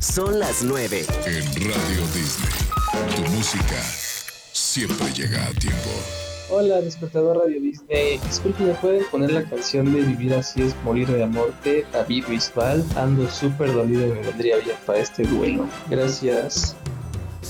Son las 9. En Radio Disney, tu música siempre llega a tiempo. Hola, despertador Radio Disney. Disculpe, ¿me pueden poner la canción de Vivir así es morir de amor de David Bisbal? Ando súper dolido y me vendría bien para este duelo. Gracias.